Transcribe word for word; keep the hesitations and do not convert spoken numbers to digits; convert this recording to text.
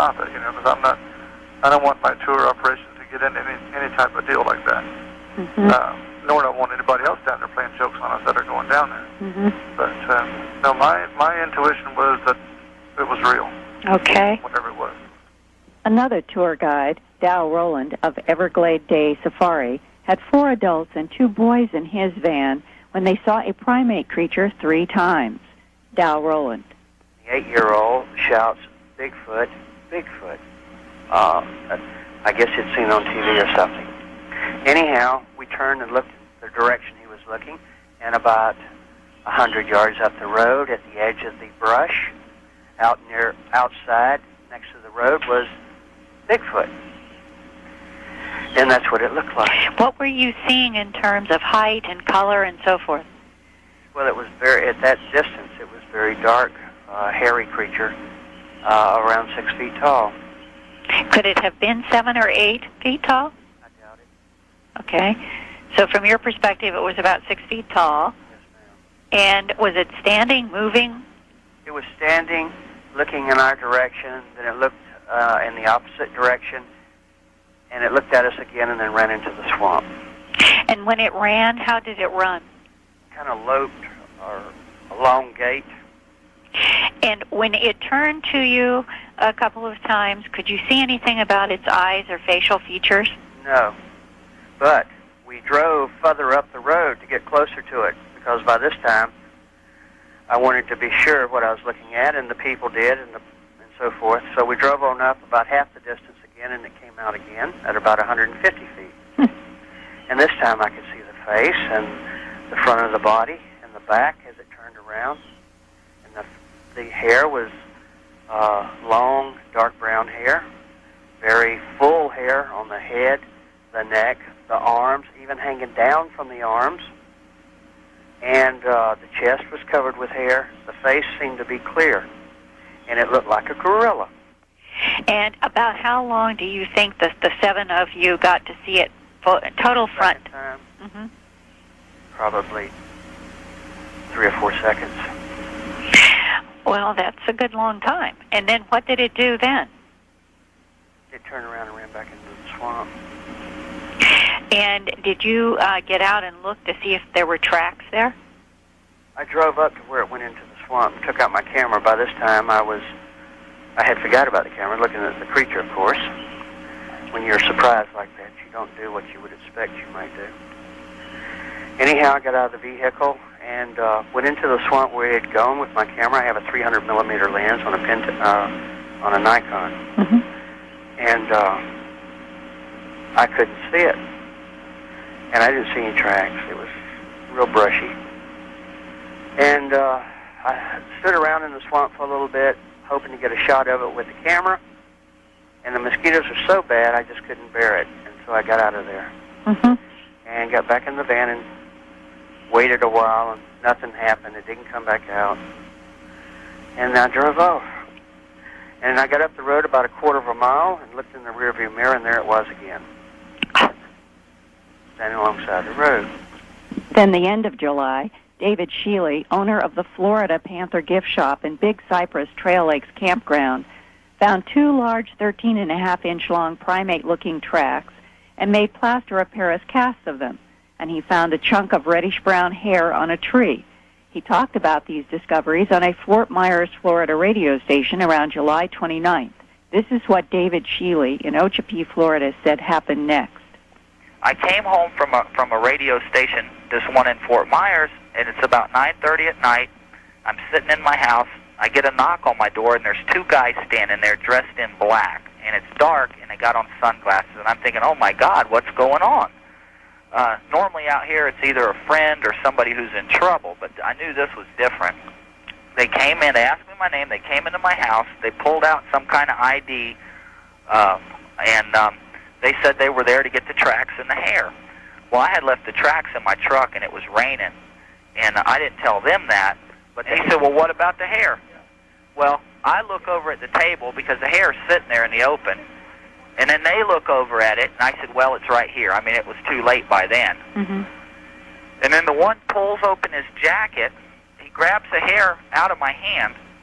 stop it, you know, because I'm not, I don't want my tour operation to get into any, any type of deal like that. Mm-hmm. Uh, nor do I want anybody else down there playing jokes on us that are going down there. Mm-hmm. But uh, no, my my intuition was that it was real. Okay. Whatever it was. Another tour guide, Dow Rowland of Everglade Day Safari, had four adults and two boys in his van when they saw a primate creature three times. Dow Rowland. The eight-year-old shouts, "Bigfoot, Bigfoot." Uh, I guess he'd seen on T V or something. Anyhow, we turned and looked the direction he was looking, and about a hundred yards up the road, at the edge of the brush, out near outside next to the road, was Bigfoot. And that's what it looked like. What were you seeing in terms of height and color and so forth? Well, it was very, at that distance, it was very dark, uh, hairy creature, uh, around six feet tall. Could it have been seven or eight feet tall? I doubt it. Okay. So from your perspective, it was about six feet tall. Yes, ma'am. And was it standing, moving? It was standing, looking in our direction, then it looked uh, in the opposite direction, and it looked at us again and then ran into the swamp. And when it ran, how did it run? Kind of loped, or a long gait. And when it turned to you a couple of times, could you see anything about its eyes or facial features? No. But we drove further up the road to get closer to it, because by this time I wanted to be sure of what I was looking at, and the people did, and, the, and so forth. So we drove on up about half the distance again, and it came out again at about one hundred fifty feet. And this time I could see the face and the front of the body and the back as it turned around. And the, the hair was uh, long, dark brown hair, very full hair on the head, the neck, the arms, even hanging down from the arms. And uh, the chest was covered with hair. The face seemed to be clear, and it looked like a gorilla. And about how long do you think the, the seven of you got to see it full, total front? Second time, Mm-hmm. probably three or four seconds. Well, that's a good long time. And then what did it do then? It turned around and ran back into the swamp. And did you uh, get out and look to see if there were tracks there? I drove up to where it went into the swamp and took out my camera. By this time, I was, I had forgot about the camera, looking at the creature, of course. When you're surprised like that, you don't do what you would expect you might do. Anyhow, I got out of the vehicle and uh, went into the swamp where it had gone with my camera. I have a three hundred millimeter lens on a Pent uh, on a Nikon, Mm-hmm. and uh, I couldn't see it, and I didn't see any tracks. It was real brushy, and uh, I stood around in the swamp for a little bit, hoping to get a shot of it with the camera. And the mosquitoes were so bad, I just couldn't bear it, and so I got out of there Mm-hmm. and got back in the van and waited a while, and nothing happened. It didn't come back out. And I drove off. And I got up the road about a quarter of a mile and looked in the rearview mirror, and there it was again, standing alongside the road. Then the end of July, David Sheely, owner of the Florida Panther Gift Shop in Big Cypress Trail Lakes Campground, found two large thirteen and a half inch long primate-looking tracks and made plaster of Paris casts of them. And he found a chunk of reddish-brown hair on a tree. He talked about these discoveries on a Fort Myers, Florida radio station around July twenty-ninth. This is what David Sheely in Ochapee, Florida, said happened next. I came home from a from a radio station, this one in Fort Myers, and it's about nine thirty at night. I'm sitting in my house. I get a knock on my door, and there's two guys standing there dressed in black, and it's dark, and they got on sunglasses, and I'm thinking, oh, my God, what's going on? Uh, normally out here it's either a friend or somebody who's in trouble, but I knew this was different. They came in, they asked me my name, they came into my house, they pulled out some kind of I D, um, and um, they said they were there to get the tracks and the hair. Well, I had left the tracks in my truck, and it was raining, and I didn't tell them that, but they said, well, what about the hair? Well, I look over at the table because the hair is sitting there in the open, and then they look over at it, and I said, well, it's right here. I mean, it was too late by then. Mm-hmm. And then the one pulls open his jacket, he grabs the hair out of my hand,